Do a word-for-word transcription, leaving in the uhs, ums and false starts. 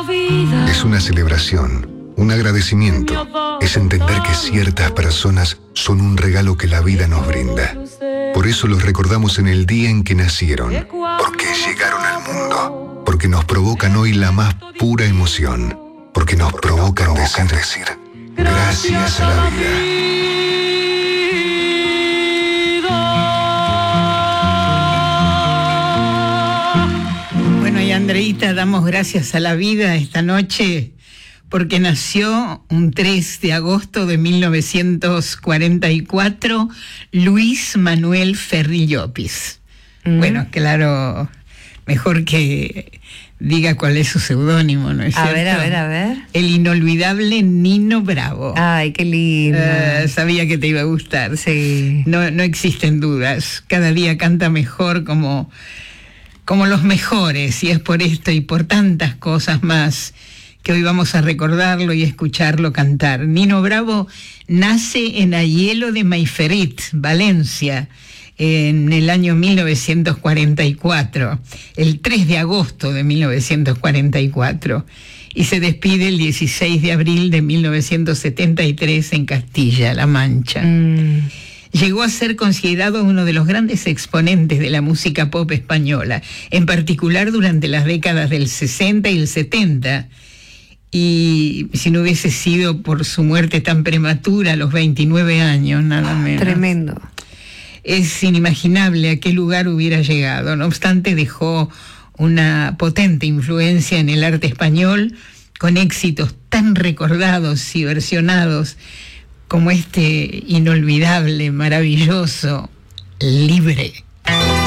Es una celebración, un agradecimiento. Es entender que ciertas personas son un regalo que la vida nos brinda. Por eso los recordamos en el día en que nacieron, porque llegaron al mundo, porque nos provocan hoy la más pura emoción, porque nos provocan decir, decir gracias a la vida. Bueno, y Andreita, damos gracias a la vida esta noche porque nació un tres de agosto de mil novecientos cuarenta y cuatro Luis Manuel Ferri Llopis. Mm. Bueno, claro, mejor que diga cuál es su seudónimo, ¿no es a cierto? ver, a ver, a ver. El inolvidable Nino Bravo. Ay, qué lindo. Uh, sabía que te iba a gustar. Sí. No, no existen dudas. Cada día canta mejor como, como los mejores, y es por esto y por tantas cosas más que hoy vamos a recordarlo y escucharlo cantar. Nino Bravo nace en Aielo de Maiferit, Valencia, en el año mil novecientos cuarenta y cuatro, el tres de agosto de mil novecientos cuarenta y cuatro, y se despide el dieciséis de abril de mil novecientos setenta y tres en Castilla-La Mancha. Mm. Llegó a ser considerado uno de los grandes exponentes de la música pop española, en particular durante las décadas del sesenta y el setenta, y si no hubiese sido por su muerte tan prematura a los veintinueve años, nada menos. Tremendo. Es inimaginable a qué lugar hubiera llegado. No obstante, dejó una potente influencia en el arte español, con éxitos tan recordados y versionados como este inolvidable, maravilloso, Libre.